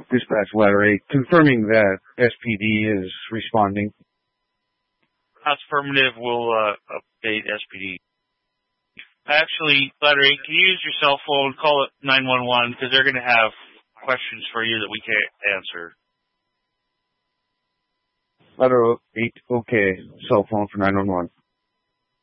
Dispatch Ladder 8, confirming that SPD is responding. That's affirmative. We'll update SPD. Actually, Ladder 8, can you use your cell phone, call it 911, because they're going to have questions for you that we can't answer. Ladder 8, okay. Cell phone for 911.